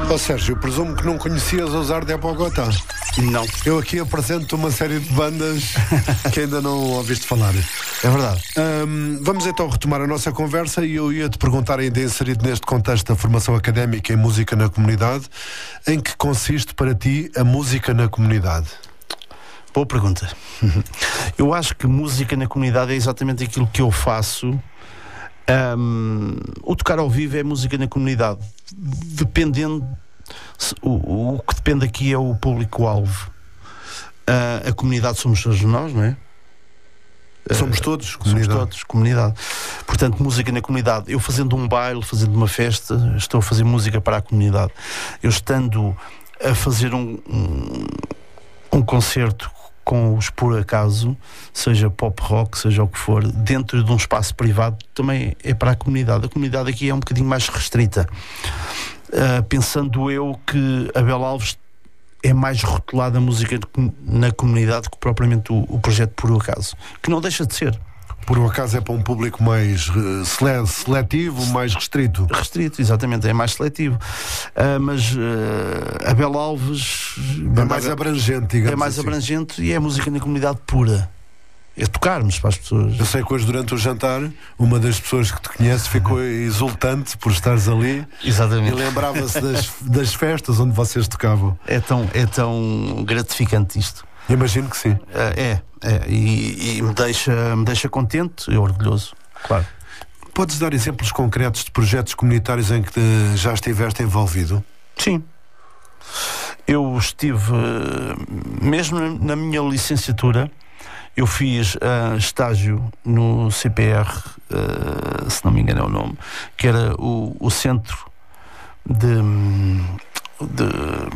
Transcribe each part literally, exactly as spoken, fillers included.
Ó Sérgio, eu presumo que não conhecias os Ardé Bogotá. Não. Eu aqui apresento uma série de bandas que ainda não ouviste falar. É verdade. Um, vamos então retomar a nossa conversa e eu ia-te perguntar, ainda inserido neste contexto da formação académica em música na comunidade, em que consiste para ti a música na comunidade? Boa pergunta. Eu acho que música na comunidade é exatamente aquilo que eu faço. Um, o tocar ao vivo é música na comunidade, dependendo o, o que depende aqui é o público-alvo. Uh, a comunidade somos todos nós, não é? Somos todos comunidade. Somos todos comunidade. Portanto, música na comunidade. Eu fazendo um baile, fazendo uma festa, estou a fazer música para a comunidade. Eu estando a fazer um, um, um concerto com os Por Acaso, seja pop rock, seja o que for, dentro de um espaço privado, também é para a comunidade. A comunidade aqui é um bocadinho mais restrita. Uh, pensando eu que Abel Alves é mais rotulada a música na comunidade que propriamente o, o projeto Por Acaso, que não deixa de ser. Por Acaso é para um público mais uh, sele- seletivo, mais restrito. Restrito, exatamente, é mais seletivo. Uh, mas uh, Abel Alves é mais Abel, abrangente, digamos É mais assim. abrangente e é música na comunidade pura. É tocarmos para as pessoas. Eu sei que hoje, durante o jantar, uma das pessoas que te conhece ficou exultante por estares ali. Exatamente. E lembrava-se das, das festas onde vocês tocavam. É tão, é tão gratificante isto. Imagino que sim. É, é, e, e me, deixa, me deixa contente e orgulhoso, claro. Podes dar exemplos concretos de projetos comunitários em que te, já estiveste envolvido? Sim. Eu estive, mesmo na minha licenciatura, eu fiz uh, estágio no C P R, uh, se não me engano é o nome, que era o, o Centro de... de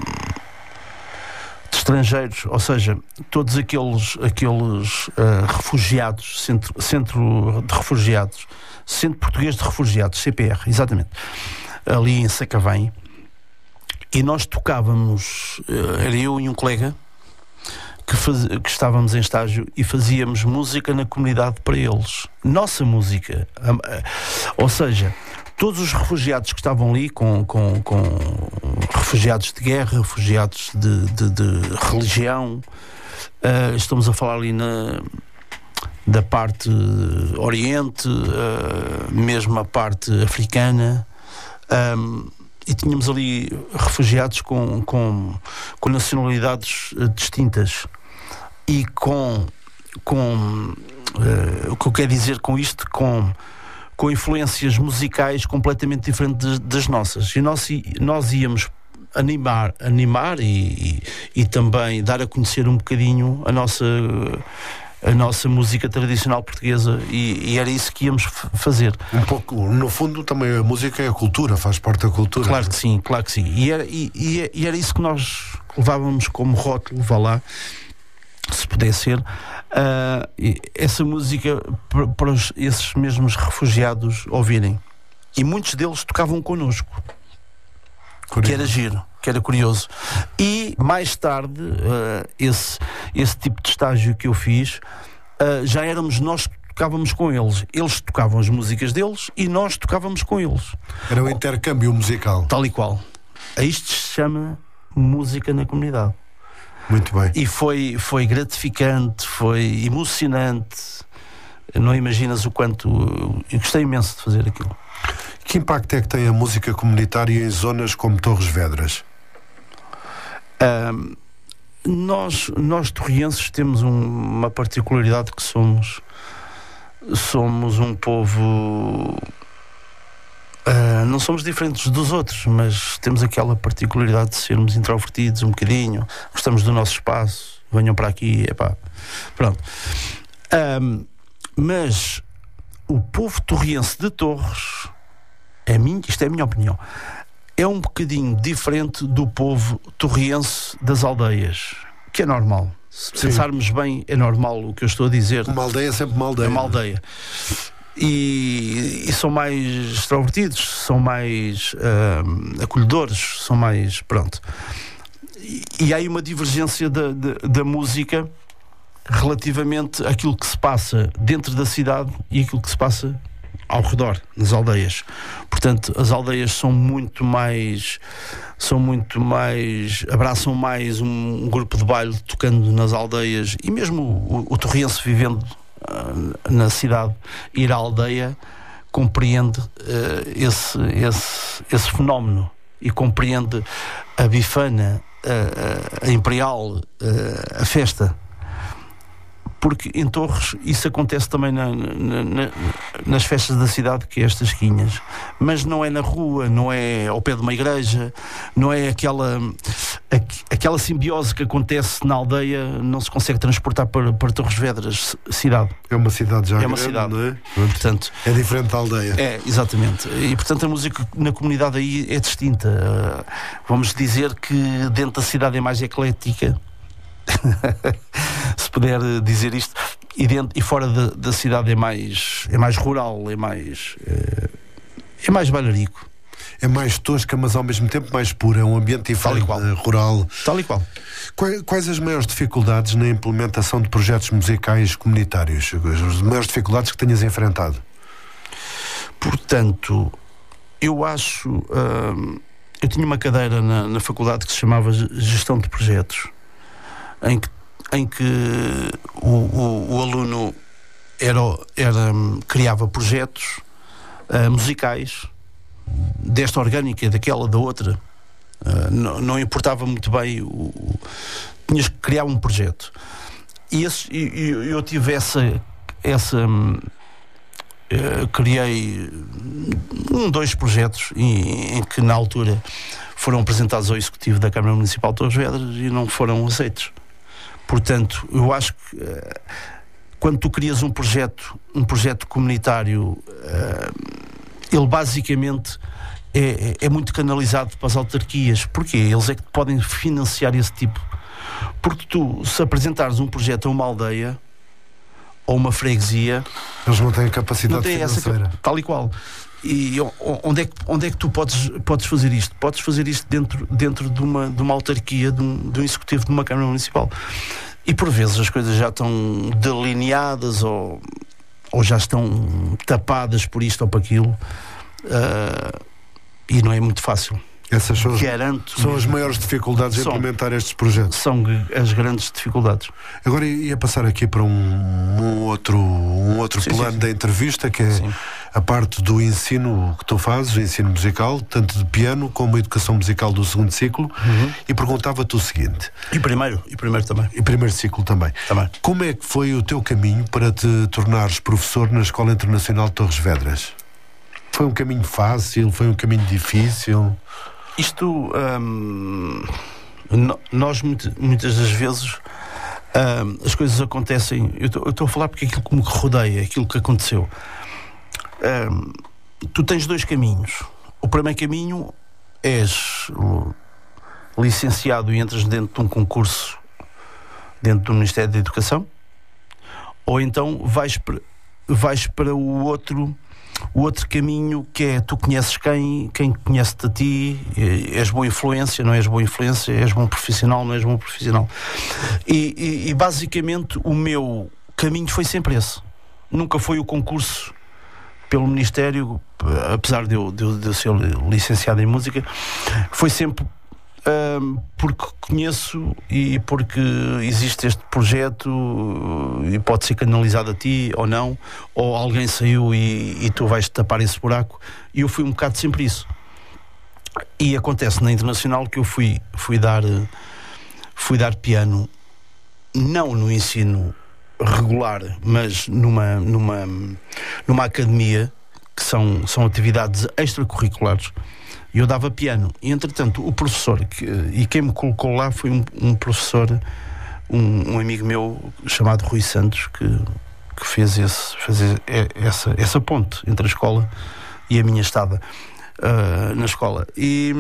estrangeiros, ou seja, todos aqueles, aqueles uh, refugiados, centro, centro de refugiados, Centro Português de Refugiados, C P R, exatamente, ali em Sacavém, e nós tocávamos, uh, era eu e um colega que, faz, que estávamos em estágio e fazíamos música na comunidade para eles, nossa música, uh, uh, ou seja, todos os refugiados que estavam ali, com, com, com refugiados de guerra, refugiados de, de, de religião, uh, estamos a falar ali na, da parte oriente, uh, mesmo a parte africana, um, e tínhamos ali refugiados com, com, com nacionalidades uh, distintas e com, com uh, o que eu quero dizer com isto, com com influências musicais completamente diferentes das nossas. E nós, nós íamos animar, animar e, e, e também dar a conhecer um bocadinho a nossa, a nossa música tradicional portuguesa, e, e era isso que íamos f- fazer. Um pouco, no fundo, também a música é a cultura, faz parte da cultura. Claro que sim, claro que sim. E era, e, e, e era isso que nós levávamos como rótulo, vá lá, se puder ser, uh, essa música para, para os, esses mesmos refugiados ouvirem. E muitos deles tocavam connosco, curioso. Que era giro, que era curioso. E mais tarde, uh, esse, esse tipo de estágio que eu fiz, uh, já éramos nós que tocávamos com eles. Eles tocavam as músicas deles e nós tocávamos com eles. Era um intercâmbio musical. Tal e qual. A isto se chama música na comunidade. Muito bem. E foi, foi gratificante, foi emocionante. Não imaginas o quanto... Eu gostei imenso de fazer aquilo. Que impacto é que tem a música comunitária em zonas como Torres Vedras? Um, nós, nós torrienses temos um, uma particularidade, que somos... Somos um povo... Uh, não somos diferentes dos outros, mas temos aquela particularidade de sermos introvertidos um bocadinho, gostamos do nosso espaço, venham para aqui, epá, pronto. Um, mas o povo torriense de Torres, é minha, isto é a minha opinião, é um bocadinho diferente do povo torriense das aldeias, que é normal. Se Sim. pensarmos bem, é normal o que eu estou a dizer. Uma aldeia é sempre uma aldeia. É uma aldeia. E, e são mais extrovertidos, são mais uh, acolhedores, são mais, pronto. E, e há aí uma divergência da, da, da música relativamente àquilo que se passa dentro da cidade e aquilo que se passa ao redor, nas aldeias. Portanto, as aldeias são muito mais são muito mais abraçam mais um, um grupo de baile tocando nas aldeias, e mesmo o, o torriense vivendo uh, na cidade, ir à aldeia compreende uh, esse, esse, esse fenómeno, e compreende a bifana, a, a imperial, a, a festa. Porque em Torres isso acontece também na, na, na, nas festas da cidade, que é estas quinhas, mas não é na rua, não é ao pé de uma igreja, não é aquela a, aquela simbiose que acontece na aldeia, não se consegue transportar para, para Torres Vedras, cidade. É uma cidade já é uma grande, cidade. Não é? Portanto, é diferente da aldeia. É, exatamente. E portanto a música na comunidade aí é distinta. Uh, vamos dizer que dentro da cidade é mais eclética, se puder dizer isto, e, dentro, e fora da, da cidade é mais, é mais rural, é mais é, é mais bailarico, é mais tosca, mas ao mesmo tempo mais pura, é um ambiente diferente, rural. Tal e qual. Quais, quais as maiores dificuldades na implementação de projetos musicais comunitários? As maiores dificuldades que tenhas enfrentado? Portanto, eu acho hum, eu tinha uma cadeira na, na faculdade que se chamava Gestão de Projetos, em que, em que o, o, o aluno era, era, criava projetos uh, musicais, desta orgânica, daquela, da outra. Uh, não, não importava muito bem, o, o, tinhas que criar um projeto. E esse, eu, eu tive essa... essa uh, criei um, dois projetos em, em que na altura foram apresentados ao Executivo da Câmara Municipal de Torres Vedras e não foram aceitos. Portanto, eu acho que uh, quando tu crias um projeto, um projeto comunitário, uh, ele basicamente é, é, é muito canalizado para as autarquias. Porquê? Eles é que podem financiar esse tipo. Porque tu, se apresentares um projeto a uma aldeia ou uma freguesia, eles não têm capacidade não têm financeira. Essa, tal e qual. E onde é que, onde é que tu podes, podes fazer isto? Podes fazer isto dentro, dentro de, uma, de uma autarquia, de um, de um executivo de uma Câmara Municipal. E por vezes as coisas já estão delineadas ou, ou já estão tapadas por isto ou por aquilo, uh, e não é muito fácil. Essas são, Garanto são as maiores dificuldades são, em implementar estes projetos. São as grandes dificuldades. Agora ia passar aqui para um, um outro, um outro sim, plano sim, sim. da entrevista, que é sim. a parte do ensino que tu fazes, o ensino musical, tanto de piano como a educação musical do segundo ciclo, uhum. e perguntava-te o seguinte... E primeiro, e primeiro também. E primeiro ciclo também. também. Como é que foi o teu caminho para te tornares professor na Escola Internacional de Torres Vedras? Foi um caminho fácil? Foi um caminho difícil? Isto, hum, nós muitas das vezes hum, as coisas acontecem, eu estou a falar porque é aquilo que me rodeia, aquilo que aconteceu. Hum, tu tens dois caminhos. O primeiro caminho, és licenciado e entras dentro de um concurso dentro do Ministério da Educação, ou então vais para, vais para o outro O outro caminho, que é, tu conheces quem, quem conhece-te a ti, és boa influência, não és boa influência, és bom profissional, não és bom profissional. E, e, e basicamente o meu caminho foi sempre esse. Nunca foi o concurso pelo Ministério, apesar de eu, de eu, de eu ser licenciado em música, foi sempre um, porque conheço e porque existe este projeto e pode ser canalizado a ti ou não, ou alguém saiu e, e tu vais tapar esse buraco, e eu fui um bocado sempre isso. E acontece na Internacional que eu fui, fui, dar, fui dar piano, não no ensino regular, mas numa, numa, numa academia, que são, são atividades extracurriculares. E eu dava piano. E, entretanto, o professor, que, e quem me colocou lá foi um, um professor, um, um amigo meu chamado Rui Santos, que, que fez, esse, fez essa, essa ponte entre a escola e a minha estada uh, na escola. E,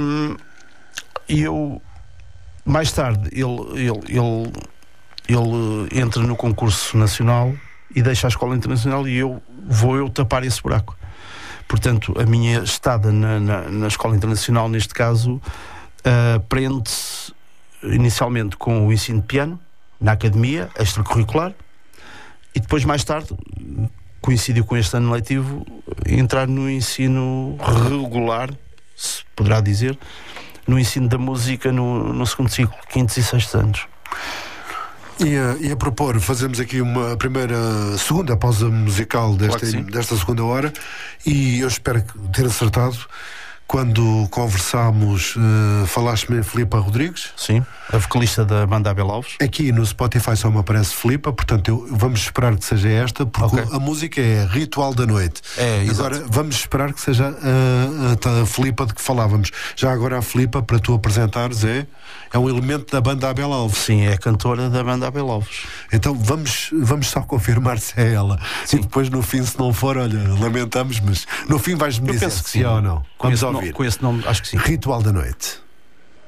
e eu, mais tarde, ele, ele, ele, ele entra no concurso nacional e deixa a Escola Internacional, e eu vou eu tapar esse buraco. Portanto, a minha estada na, na, na Escola Internacional, neste caso, uh, prende-se inicialmente com o ensino de piano, na academia, extracurricular, e depois, mais tarde, coincidiu com este ano letivo, entrar no ensino regular, se poderá dizer, no ensino da música no, no segundo ciclo, quintos e sextos anos. E a, e a propor, fazemos aqui uma primeira, segunda pausa musical desta, claro desta segunda hora, e eu espero ter acertado. Quando conversámos, uh, falaste-me em Filipa Rodrigues? Sim, a vocalista da banda Abel Alves. Aqui no Spotify só me aparece Filipa, portanto eu, vamos esperar que seja esta, porque okay. a música é Ritual da Noite. É, agora exato. Vamos esperar que seja a, a, a Filipa de que falávamos. Já agora a Filipa, para tu apresentares, é, é um elemento da banda Abel Alves. Sim, é a cantora da banda Abel Alves. Então vamos, vamos só confirmar se é ela. Sim. E depois no fim, se não for, olha, lamentamos, mas no fim vais-me dizer se sim. é ou não. Vamos com ouvir. Com esse nome, acho que sim. Ritual da Noite.